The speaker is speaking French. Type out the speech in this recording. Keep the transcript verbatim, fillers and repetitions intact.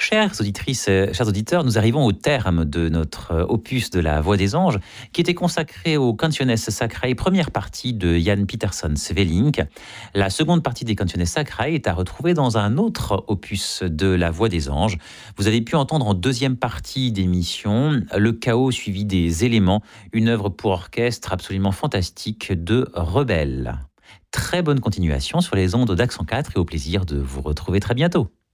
Chères auditrices, euh, chers auditeurs, nous arrivons au terme de notre euh, opus de la Voix des Anges, qui était consacré au Canciones Sacrae, première partie de Jan Pietersson Svelink. La seconde partie des Canciones Sacrae est à retrouver dans un autre opus de la Voix des Anges. Vous avez pu entendre en deuxième partie d'émission Le chaos suivi des éléments, une œuvre pour orchestre absolument fantastique de Rebelle. Très bonne continuation sur les ondes d'Accent quatre et au plaisir de vous retrouver très bientôt.